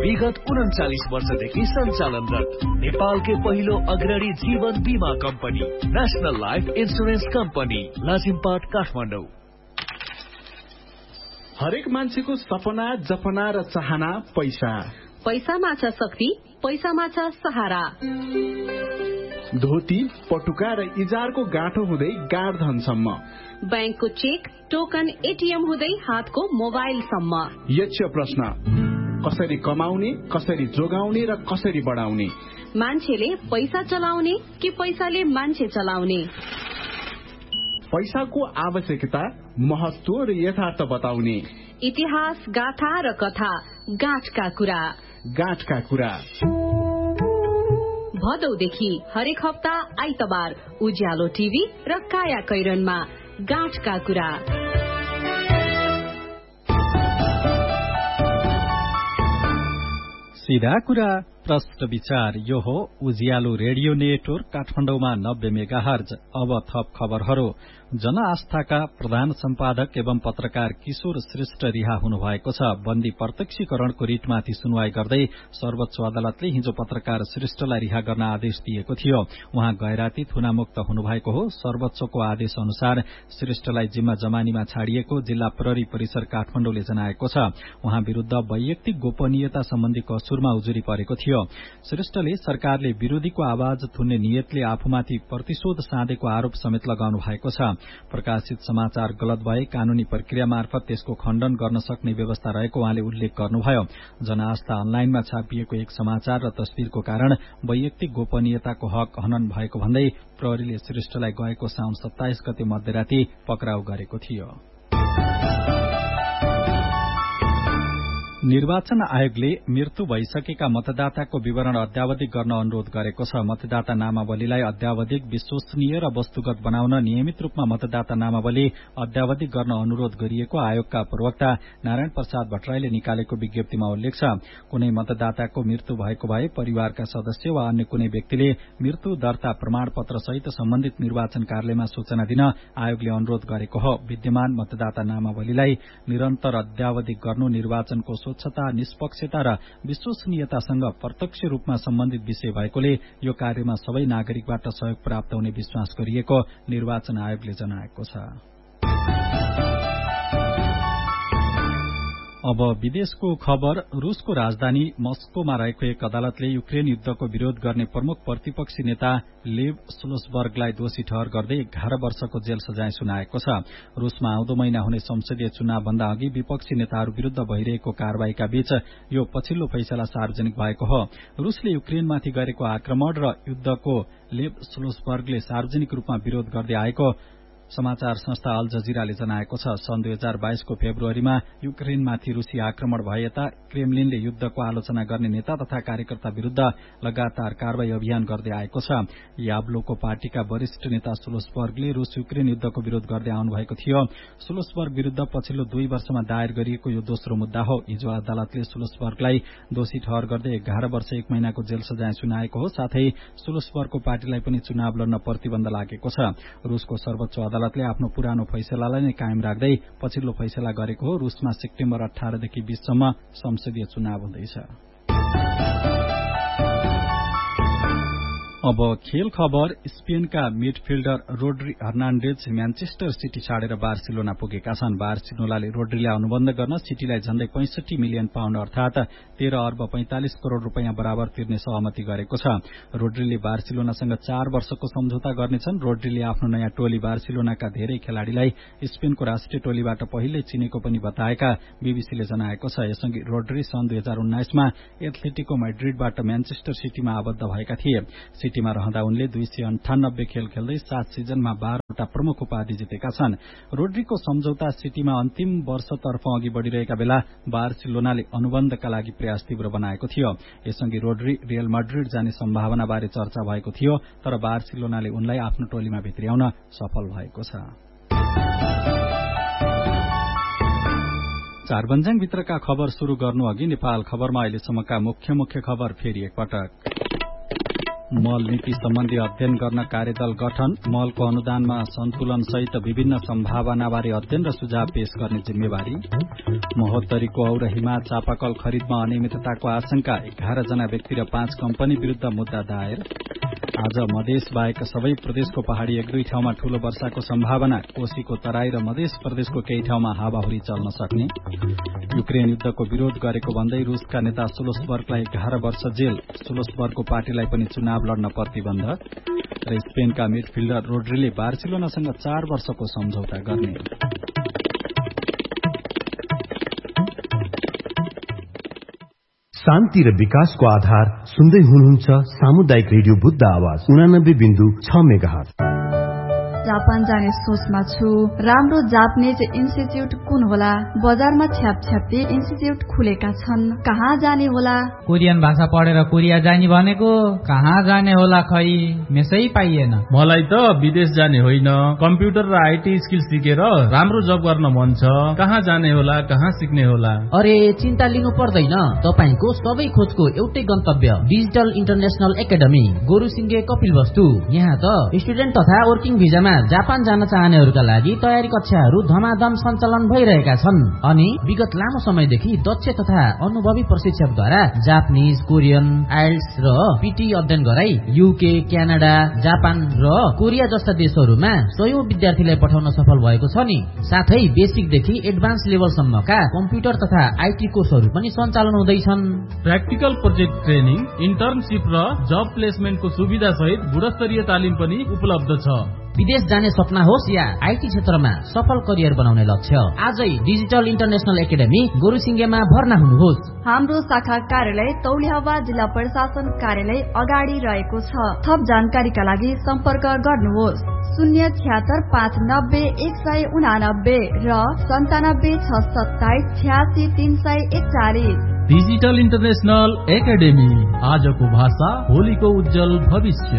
विगत 39 वर्षदेखि सञ्चालनरत नेपालकै पहिलो अग्रणी जीवन बीमा company national life insurance company Lazimpat Kathmandu. हरेक मान्छेको सपना, जपना र चाहना पैसा। पैसामा छ शक्ति, पैसामा छ सहारा। धोती, पटुका र इजारको गाँठो हुँदै गाडधनसम्म, बैंकको चेक, टोकन, एटीएम हुँदै हातको मोबाइलसम्म। यक्ष प्रश्न, कसरी कमाउने, कसरी जोगाउने र कसरी बढाउने? मान्छेले पैसा चलाउने कि पैसाले मान्छे चलाउने? पैसाको आवश्यकता, महत्व र यथार्थ बताउने। इतिहास, गाथा र कथा, गाँठका कुरा। गाँठका कुरा भदौदेखि हरेक हप्ता आइतबार उज्यालो टिभी र काया कैरनमा गाँठका कुरा। सीधा कुरा, प्रश्न विचार। यो हो उज्यालो रेडियो नेटवर्क काठमाडौँमा 90 मेगाहर्ज। अब थप खबरहरू। जनआस्थाका प्रधान सम्पादक एवं पत्रकार किशोर श्रेष्ठ रिहा हुनुभएको छ। बन्दी प्रत्यक्षीकरणको रिटमाथि सुनवाई गर्दै सर्वोच्च अदालतले हिजो पत्रकार श्रेष्ठलाई रिहा गर्न आदेश दिएको थियो। उहाँ गैराती थुनामुक्त हुनुभएको हो। सर्वोच्चको आदेश अनुसार श्रेष्ठलाई जिम्मा जमानीमा छाडिएको जिल्ला प्रहरी परिसर काठमाडौँले जनाएको छ। उहाँ विरूद्ध वैयक्तिक गोपनीयता सम्बन्धी कसुरमा उजुरी परेको थियो। श्रेष्ठले सरकारले विरोधीको आवाज थुन्ने नियतले आफूमाथि प्रतिशोध साधेको आरोप समेत लगाउनु भएको छ। प्रकाशित समाचार गलत भए कानूनी प्रक्रिया मार्फत त्यसको खण्डन गर्न सक्ने व्यवस्था रहेको उहाँले उल्लेख गर्नुभयो। जनआस्था अनलाइनमा छापिएको एक समाचार र तस्विरको कारण वैयक्तिक गोपनीयताको हक हनन भएको भन्दै प्रहरीले श्रेष्ठलाई गएको साउन 27 गते मध्यराती पक्राउ गरेको थियो। निर्वाचन आयोगले मृत्यु भइसकेका मतदाताको विवरण अद्यावधिक गर्न अनुरोध गरेको छ। मतदाता नामावलीलाई अद्यावधिक, विश्वसनीय र वस्तुगत बनाउन नियमित रूपमा मतदाता नामावली अद्यावधिक गर्न अनुरोध गरिएको आयोगका प्रवक्ता नारायण प्रसाद भट्टराईले निकालेको विज्ञप्तिमा उल्लेख छ। कुनै मतदाताको मृत्यु भएको भए परिवारका सदस्य वा अन्य कुनै व्यक्तिले मृत्यु दर्ता प्रमाणपत्र सहित सम्बन्धित निर्वाचन कार्यालयमा सूचना दिन आयोगले अनुरोध गरेको हो। विद्यमान मतदाता नामावलीलाई निरन्तर अद्यावधिक गर्नु निर्वाचनको स्वच्छता, निष्पक्षता र विश्वसनीयतासँग प्रत्यक्ष रूपमा सम्बन्धित विषय भएकोले यो कार्यमा सबै नागरिकबाट सहयोग प्राप्त हुने विश्वास गरिएको निर्वाचन आयोगले जनाएको छ। अब विदेशको खबर। रूसको राजधानी मस्कोमा रहेको एक अदालतले युक्रेन युद्धको विरोध गर्ने प्रमुख प्रतिपक्षी नेता लेव स्लोसबर्गलाई दोषी ठहर गर्दै 11 वर्षको जेल सजाय सुनाएको छ। रूसमा आउँदो महिना हुने संसदीय चुनावभन्दा अघि विपक्षी नेताहरू विरूद्ध भइरहेको कारवाहीका बीच यो पछिल्लो फैसला सार्वजनिक भएको हो। रूसले युक्रेनमाथि गरेको आक्रमण र युद्धको लेव स्लोसबर्गले सार्वजनिक रूपमा विरोध गर्दै आएको समाचार संस्था अल जजिराले जनाएको छ। सन् 2022 को फेब्रुअरीमा युक्रेनमाथि रूसी आक्रमण भए यता क्रेमलिनले युद्धको आलोचना गर्ने नेता तथा कार्यकर्ता विरूद्ध लगातार कारवाही अभियान गर्दै आएको छ। याब्लोको पार्टीका वरिष्ठ नेता स्लोसबर्गले रूस युक्रेन युद्धको विरोध गर्दै आउनुभएको थियो। स्लोसबर्ग विरूद्ध पछिल्लो 2 वर्षमा दायर गरिएको यो दोस्रो मुद्दा हो। हिजो अदालतले स्लोसबर्गलाई दोषी ठहर गर्दै 11 वर्ष 1 महिनाको जेल सजाय सुनाएको हो। साथै स्लोसबर्गको पार्टीलाई पनि चुनाव लड्न प्रतिबन्ध लागेको छ। रूसको सर्वोच्च अदालतले आफ्नो पुरानो फैसलालाई नै कायम राख्दै पछिल्लो फैसला गरेको हो। रूसमा सेप्टेम्बर 18 देखि 20 सम्म संसदीय चुनाव हुँदैछ। अब खेल खबर। स्पेनका मिडफिल्डर रोड्री हर्नान्डेज म्यानचेस्टर सिटी छाडेर बार्सिलोना पुगेका छन्। बार्सिलोनाले रोड्रीलाई अनुबन्ध गर्न सिटीलाई झण्डै 65 मिलियन पाउण्ड अर्थात 13 अर्ब 45 करोड़ रूपियाँ बराबर तिर्ने सहमति गरेको छ। रोड्रीले बार्सिलोनासँग 4 वर्षको सम्झौता गर्नेछन्। रोड्रीले आफ्नो नयाँ टोली बार्सिलोनाका धेरै खेलाड़ीलाई स्पेनको राष्ट्रिय टोलीबाट पहिल्यै चिनेको पनि बताएका बीबीसीले जनाएको छ। यसअघि रोड्री सन् 2019 मा एथलेटिको मैड्रिडबाट म्यानचेस्टर सिटीमा आबद्ध भएका थिए। सिटीमा रहँदा उनले 298 खेल खेल्दै 7 सिजनमा 12 वटा प्रमुख उपाधि जितेका छन्। रोड्रीको सम्झौता सिटीमा अन्तिम वर्षतर्फ अघि बढ़िरहेका बेला बार्सिलोनाले अनुबन्धका लागि प्रयास तीव्र बनाएको थियो। यसअघि रोड्री रियल मैड्रिड जाने सम्भावना बारे चर्चा भएको थियो, तर बार्सिलोनाले उनलाई आफ्नो टोलीमा भित्र्याउन सफल भएको छ। चारबन्जाङ भित्रका खबर शुरू गर्नु अघि नेपाल खबरमा अहिलेसम्मका मुख्य खबर फेरि एकपटक। मल नीति सम्बन्धी अध्ययन गर्न कार्यदल गठन, मलको अनुदानमा सन्तुलन सहित विभिन्न सम्भावनाबारे अध्ययन र सुझाव पेश गर्ने जिम्मेवारी। महोत्तरीको औ र हिमा चापाकल खरिदमा अनियमितताको आशंका, 11 जना व्यक्ति र 5 कम्पनी विरूद्ध मुद्दा दायर। आज मधेस बाहेक सबै प्रदेशको पहाड़ी 1-2 ठाउँमा ठूलो वर्षाको सम्भावना, कोशीको तराई र मधेस प्रदेशको केही ठाउँमा हावाहुरी चल्न सक्ने। युक्रेन युद्धको विरोध गरेको भन्दै रूसका नेता सोलोसबर्गलाई 11 वर्ष जेल, सोलोसबर्गको पार्टीलाई पनि चुनाव लड्न प्रतिबन्ध र स्पेनका मिडफिल्डर रोड्रीले बार्सिलोनासँग 4 वर्षको सम्झौता गर्ने। शान्ति र विकासको आधार सुन्दै हुनुहुन्छ सामुदायिक रेडियो बुद्ध आवाज 89.6 मेगाहर्ज। जापान जाने सोचमा छु। राम्रो जापानीज इन्स्टिट्युट कुन होला? बजारमा छ्यापछ्यापी इन्स्टिट्युट खुलेका छन्, कहाँ जाने होला? कोरियन भाषा पढेर कोरिया जाने भनेको कहाँ जाने होला खै, मेसै पाइएन। मलाई त विदेश जाने होइन, कम्प्युटर र आईटी स्किल सिकेर राम्रो जब गर्न मन छ। कहाँ जाने होला, कहाँ सिक्ने होला? अरे चिन्ता लिनु पर्दैन, तपाईको सबै खोजको एउटै गन्तव्य डिजिटल इन्टरनेशनल एकाडेमी गोरुसिंगे कपिलवस्तु। यहाँ त स्टुडेन्ट तथा वर्किङ भिजामा जापान जान चाहनेहरूका लागि तयारी कक्षाहरू धमाधम सञ्चालन भइरहेका छन् अनि विगत लामो समयदेखि दक्ष तथा अनुभवी प्रशिक्षकद्वारा जापानिज, कोरियन, आइल्स र पीटी अध्ययन गराई युके, क्यानाडा, जापान र कोरिया जस्ता देशहरूमा सयौं विद्यार्थीलाई पठाउन सफल भएको छ नि। साथै बेसिकदेखि एडभान्स लेभलसम्मका कम्प्युटर तथा आईटी कोर्सहरू पनि सञ्चालन हुँदैछन्। प्र्याक्टिकल प्रोजेक्ट ट्रेनिङ, इन्टर्नशिप र जब प्लेसमेन्टको सुविधा सहित गुणस्तरीय तालिम पनि उपलब्ध छ। विदेश जाने सपना होस् या आईटी क्षेत्रमा सफल करियर बनाउने लक्ष्य, आजै डिजिटल इन्टरनेशनल एकाडेमी गोरुसिंगेमा भर्ना हुनुहोस्। हाम्रो शाखा कार्यालय तौलिहावा जिल्ला प्रशासन कार्यालय अगाडि रहेको छ। थप जानकारीका लागि सम्पर्क गर्नुहोस् 076-590-189 र 97-627-86-341। डिजिटल इन्टरनेशनल एकाडेमी, आजको भाषा भोलिको उज्जवल भविष्य।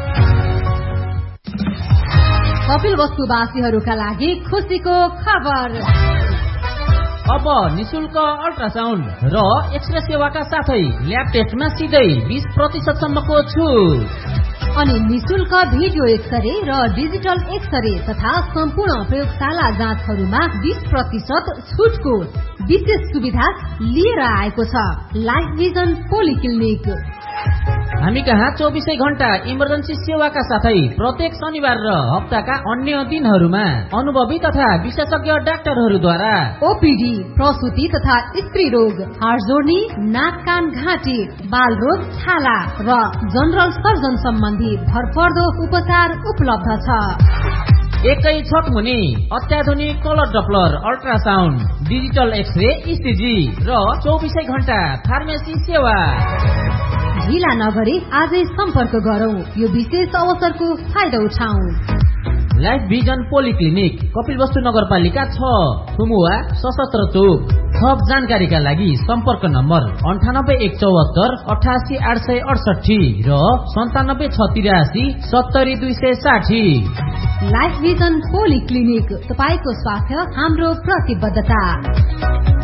कपिलवस्तुवासीहरूका लागि खुसीको खबर। अब निशुल्क अल्ट्रासाउन्ड र एक्सरे सेवाका साथै ल्याब टेस्टमा सिधै 20% सम्मको छुट अनि निशुल्क भिडियो एक्सरे र डिजिटल एक्सरे तथा सम्पूर्ण प्रयोगशाला जाँचहरूमा 20% छुटको विशेष सुविधा लिएर आएको छ लाइफ भिजन पोलिक्लिनिक। हामी कहाँ 24 घण्टा इमर्जेन्सी सेवाका साथै प्रत्येक शनिबार र हप्ताका अन्य दिनहरूमा अनुभवी तथा विशेषज्ञ डाक्टरहरूद्वारा ओपीडी, प्रसुति तथा स्त्री रोग, हाड जोड्नी, नाक कान घाँटी, बाल रोग, छाला र जनरल सर्जन सम्बन्धी भरपर्दो उपचार उपलब्ध छ। एकै छक मुनि अत्याधुनिक colour Doppler ultrasound, digital x-ray, ECG र 24 घण्टा फार्मेसी सेवा। ढिला नगरी आजै सम्पर्क गरौं, यो विशेष अवसरको फाइदा उठाउँ। लाइफ भिजन पोलिक्लिनिक, कपिलवस्तु नगरपालिका 6, थुमुवा, सशस्त्र चोक। थप जानकारीका लागि सम्पर्क नम्बर 98-174 88-868 र 97-683 70-260। लाइफ भिजन पोलिक्लिनिक, तपाईको स्वास्थ्य हाम्रो प्रतिबद्धता।